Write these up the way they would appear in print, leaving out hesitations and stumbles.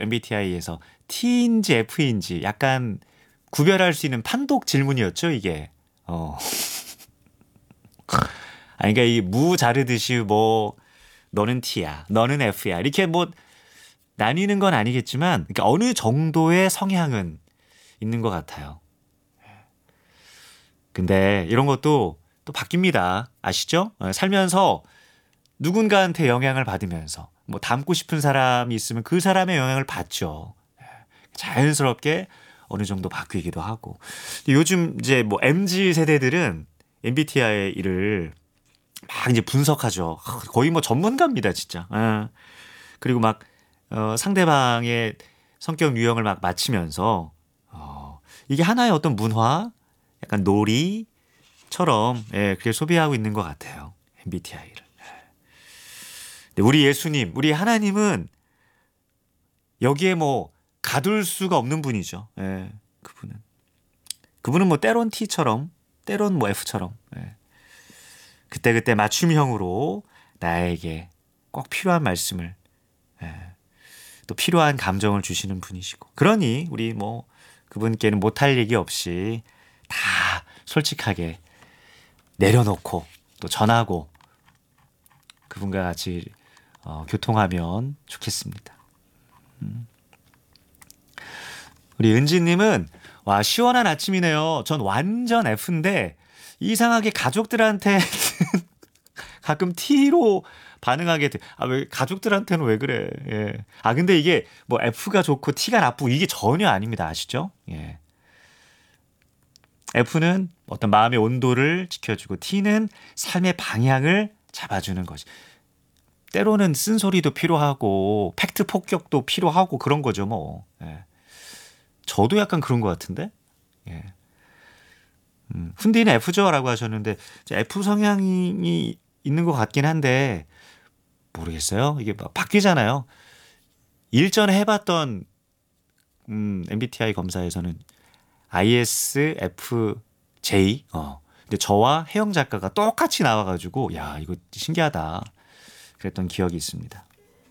MBTI에서 T인지 F인지 약간 구별할 수 있는 판독 질문이었죠, 이게. 아니, 그러니까 이 무 자르듯이 뭐 너는 T야, 너는 F야 이렇게 뭐 나뉘는 건 아니겠지만, 그러니까 어느 정도의 성향은 있는 것 같아요. 근데 이런 것도 또 바뀝니다. 아시죠? 살면서 누군가한테 영향을 받으면서 뭐 닮고 싶은 사람이 있으면 그 사람의 영향을 받죠. 자연스럽게 어느 정도 바뀌기도 하고. 요즘 이제 뭐 MZ 세대들은 MBTI를 막 이제 분석하죠. 거의 뭐 전문가입니다, 진짜. 그리고 막 상대방의 성격 유형을 막 맞히면서 이게 하나의 어떤 문화, 약간 놀이처럼 그렇게 소비하고 있는 것 같아요. MBTI를. 우리 예수님, 우리 하나님은 여기에 뭐 가둘 수가 없는 분이죠. 그분은 뭐 때론 T처럼, 때론 뭐 F처럼 그때그때 맞춤형으로 나에게 꼭 필요한 말씀을 또 필요한 감정을 주시는 분이시고, 그러니 우리 뭐 그분께는 못할 얘기 없이 다 솔직하게 내려놓고 또 전하고 그분과 같이 교통하면 좋겠습니다. 우리 은지님은 와, 시원한 아침이네요. 전 완전 F인데 이상하게 가족들한테 가끔 T로 반응하게 돼. 왜 가족들한테는 왜 그래? 예. 근데 이게 뭐 F가 좋고 T가 나쁘고 이게 전혀 아닙니다. 아시죠? 예. F는 어떤 마음의 온도를 지켜주고 T는 삶의 방향을 잡아주는 거지. 때로는 쓴소리도 필요하고 팩트 폭격도 필요하고 그런 거죠, 뭐. 예. 저도 약간 그런 것 같은데. 예. 훈디는 F죠라고 하셨는데 F 성향이 있는 것 같긴 한데 모르겠어요. 이게 막 바뀌잖아요. 일전에 해봤던 MBTI 검사에서는 ISFJ. 근데 저와 혜영 작가가 똑같이 나와가지고 야, 이거 신기하다. 그랬던 기억이 있습니다.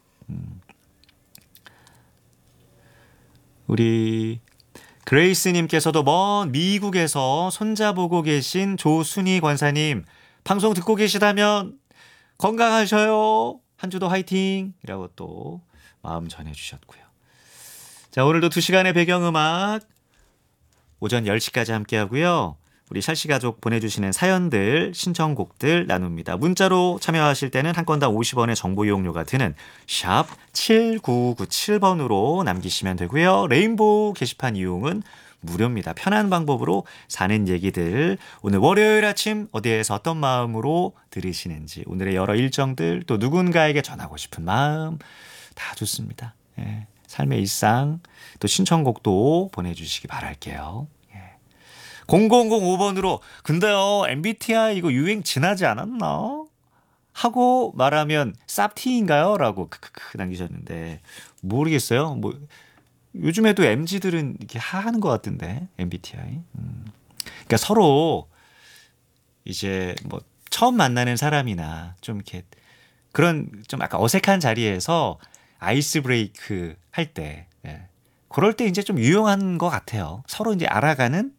우리 그레이스님께서도 먼 미국에서 손자보고 계신 조순희 권사님, 방송 듣고 계시다면 건강하셔요. 한 주도 화이팅! 이라고 또 마음 전해주셨고요. 자, 오늘도 2시간의 배경음악 오전 10시까지 함께하고요. 우리 샬시가족 보내주시는 사연들, 신청곡들 나눕니다. 문자로 참여하실 때는 한 건당 50원의 정보 이용료가 드는 샵 7997번으로 남기시면 되고요. 레인보우 게시판 이용은 무료입니다. 편한 방법으로 사는 얘기들, 오늘 월요일 아침 어디에서 어떤 마음으로 들으시는지, 오늘의 여러 일정들, 또 누군가에게 전하고 싶은 마음 다 좋습니다. 삶의 일상, 또 신청곡도 보내주시기 바랄게요. 0005번으로 근데요 MBTI 이거 유행 지나지 않았나? 하고 말하면 쌉티인가요? 라고 크크크 남기셨는데 모르겠어요. 뭐 요즘에도 MZ들은 이렇게 하는 것 같던데 MBTI. 그러니까 서로 이제 뭐 처음 만나는 사람이나 좀 이렇게 그런 좀 약간 어색한 자리에서 아이스 브레이크 할 때, 그럴 때 이제 좀 유용한 것 같아요. 서로 이제 알아가는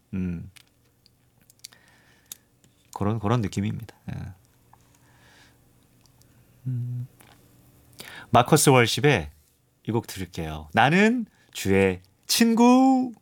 그런 느낌입니다. 마커스 월십의 이 곡 들을게요. 나는 주의 친구.